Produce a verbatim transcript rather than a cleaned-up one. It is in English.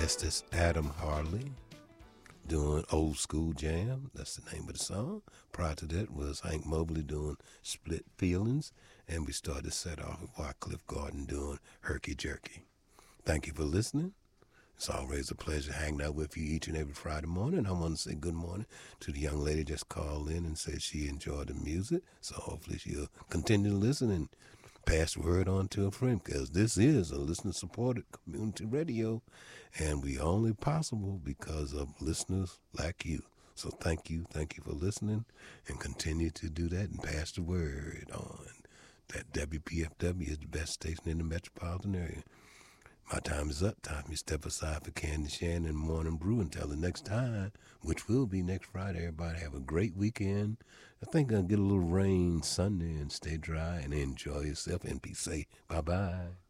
That's this Adam Harley doing Old School Jam. That's the name of the song. Prior to that was Hank Mobley doing Split Feelings. And we started to set off with Wycliffe Garden doing Herky Jerky. Thank you for listening. It's always a pleasure hanging out with you each and every Friday morning. I want to say good morning to the young lady just called in and said she enjoyed the music. So hopefully she'll continue to listen and pass the word on to a friend, because this is a listener-supported community radio, and we only possible because of listeners like you. So thank you, thank you for listening, and continue to do that and pass the word on that W P F W is the best station in the metropolitan area. My time is up. Time to step aside for Candy Shannon and Morning Brew. Until the next time, which will be next Friday. Everybody have a great weekend. I think I'll get a little rain Sunday and stay dry and enjoy yourself and be safe. Bye-bye.